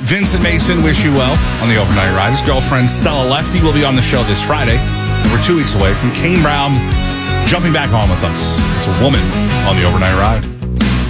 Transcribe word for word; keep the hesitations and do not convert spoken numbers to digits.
Vincent Mason, wish you well on the overnight ride. His girlfriend, Stella Lefty, will be on the show this Friday. We're two weeks away from Kane Brown jumping back on with us. It's a woman on the overnight ride.